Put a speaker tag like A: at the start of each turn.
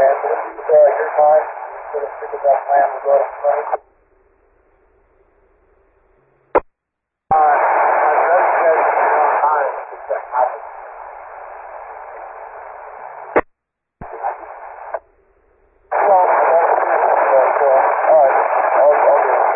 A: man. So this is your time. So this is the best plan to go to